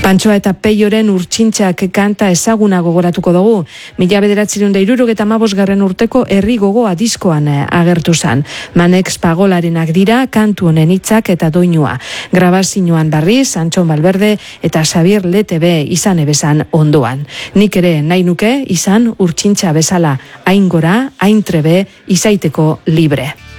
Pantsoa eta Peioren Urtsintxak kanta ezaguna gogoratuko dugu. 1975 urteko herri gogoa diskoan agertu zan. Manex Pagolarinak dira kantu honen hitzak eta doinua. Grabazioan berriz, Antxon Valverde eta Xavier Letebe izan ebezan ondoan. Nik ere nahi nuke izan Urtsintxa bezala, hain gora, hain trebe, izaiteko libre.